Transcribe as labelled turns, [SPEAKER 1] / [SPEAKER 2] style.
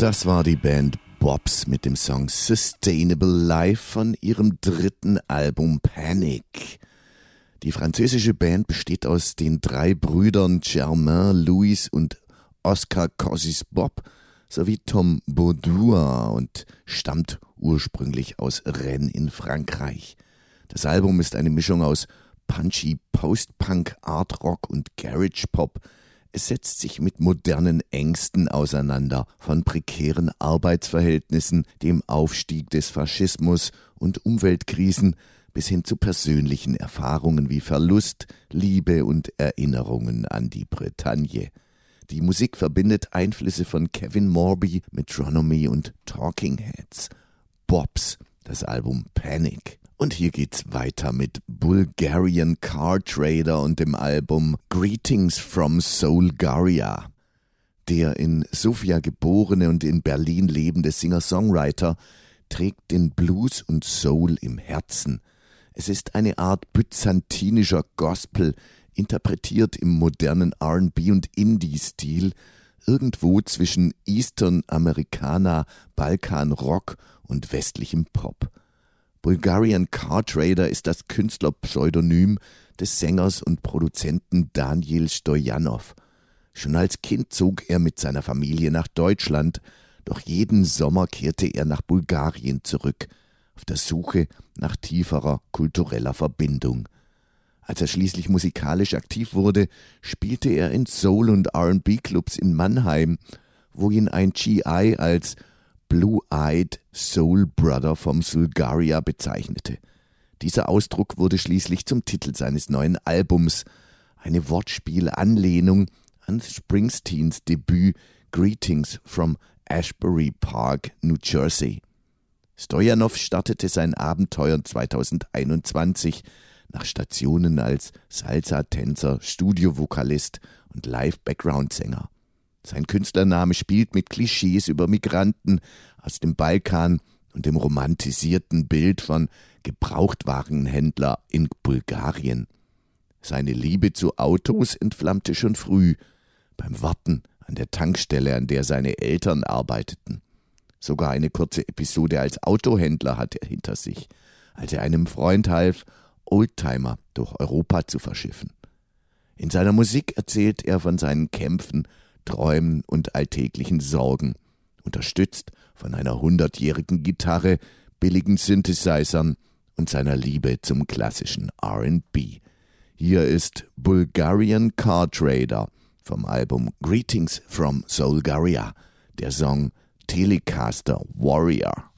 [SPEAKER 1] Das war die Band Bobs mit dem Song Sustainable Life von ihrem dritten Album Panic. Die französische Band besteht aus den 3 Brüdern Germain, Louis und Oscar Cossys Bob sowie Tom Baudoin und stammt ursprünglich aus Rennes in Frankreich. Das Album ist eine Mischung aus punchy Post-Punk, Art Rock und Garage Pop. Es setzt sich mit modernen Ängsten auseinander, von prekären Arbeitsverhältnissen, dem Aufstieg des Faschismus und Umweltkrisen bis hin zu persönlichen Erfahrungen wie Verlust, Liebe und Erinnerungen an die Bretagne. Die Musik verbindet Einflüsse von Kevin Morby, Metronomy und Talking Heads. Bobs, das Album Panic. Und hier geht's weiter mit Bulgarian Car Trader und dem Album Greetings from Soulgaria. Der in Sofia geborene und in Berlin lebende Singer-Songwriter trägt den Blues und Soul im Herzen. Es ist eine Art byzantinischer Gospel, interpretiert im modernen R&B und Indie-Stil, irgendwo zwischen Eastern Americana, Balkan Rock und westlichem Pop. Bulgarian Car Trader ist das Künstlerpseudonym des Sängers und Produzenten Daniel Stojanov. Schon als Kind zog er mit seiner Familie nach Deutschland, doch jeden Sommer kehrte er nach Bulgarien zurück, auf der Suche nach tieferer kultureller Verbindung. Als er schließlich musikalisch aktiv wurde, spielte er in Soul- und R&B-Clubs in Mannheim, wo ihn ein GI als Blue-Eyed Soul Brother vom Soulgaria bezeichnete. Dieser Ausdruck wurde schließlich zum Titel seines neuen Albums, eine Wortspielanlehnung an Springsteens Debüt Greetings from Ashbury Park, New Jersey. Stojanov startete sein Abenteuer 2021 nach Stationen als Salsa-Tänzer, Studiovokalist und Live-Background-Sänger. Sein Künstlername spielt mit Klischees über Migranten aus dem Balkan und dem romantisierten Bild von Gebrauchtwarenhändler in Bulgarien. Seine Liebe zu Autos entflammte schon früh, beim Warten an der Tankstelle, an der seine Eltern arbeiteten. Sogar eine kurze Episode als Autohändler hat er hinter sich, als er einem Freund half, Oldtimer durch Europa zu verschiffen. In seiner Musik erzählt er von seinen Kämpfen, Träumen und alltäglichen Sorgen, unterstützt von einer 100-jährigen Gitarre, billigen Synthesizern und seiner Liebe zum klassischen R&B. Hier ist Bulgarian Car Trader vom Album Greetings from Soulgaria, der Song Telecaster Warrior.